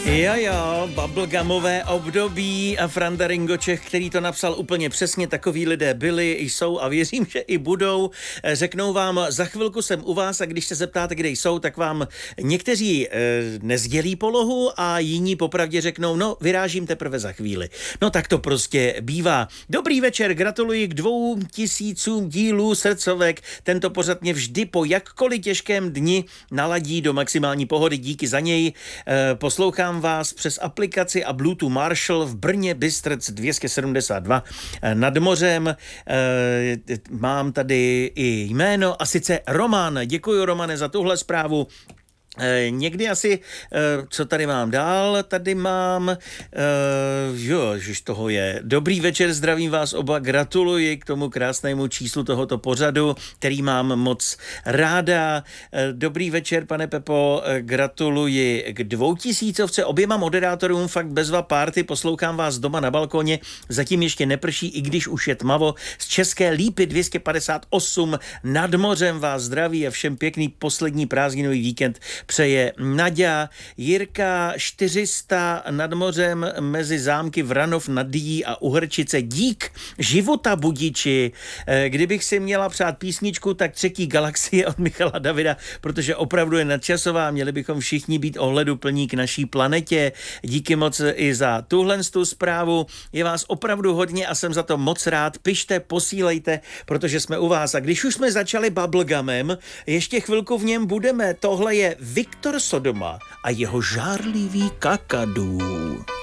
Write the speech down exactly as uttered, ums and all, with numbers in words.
Jo, jo, bubblegumové období a Franda Ringoček, který to napsal úplně přesně, takoví lidé byli, jsou a věřím, že i budou. Řeknou vám, za chvilku jsem u vás a když se zeptáte, kde jsou, tak vám někteří e, nezdělí polohu a jiní popravdě řeknou, no vyrážím teprve za chvíli. No tak to prostě bývá. Dobrý večer, gratuluji k dvou tisícům dílů srdcovek. Tento pořad mě vždy po jakkoliv těžkém dni naladí do maximální pohody. Díky za něj. E, poslouchám vás přes aplikaci a Bluetooth Marshall v Brně Bystrc dvě stě sedmdesát dva nad mořem. E, mám tady i jméno a sice Roman. Děkuji, Romane, za tuhle zprávu. E, někdy asi, e, co tady mám dál, tady mám, e, jo, že toho je. Dobrý večer, zdravím vás oba, gratuluji k tomu krásnému číslu tohoto pořadu, který mám moc ráda. E, dobrý večer, pane Pepo, e, gratuluji k dvoutisícovce oběma moderátorům, fakt bezva party, poslouchám vás doma na balkoně, zatím ještě neprší, i když už je tmavo. Z České Lípy dvě stě padesát osm nad mořem vás zdraví a všem pěkný poslední prázdninový víkend přeje Naďa. Jirka čtyři sta nad mořem mezi zámky Vranov nad Dyjí a Uhrčice. Dík života budiči. Kdybych si měla přát písničku, tak Třetí galaxie od Michala Davida, protože opravdu je nadčasová. Měli bychom všichni být ohleduplní k naší planetě. Díky moc i za tuhle tu zprávu. Je vás opravdu hodně a jsem za to moc rád. Pište, posílejte, protože jsme u vás. A když už jsme začali bubblegumem, ještě chvilku v něm budeme. Tohle je Viktor Sodoma a jeho žárlivý kakadů.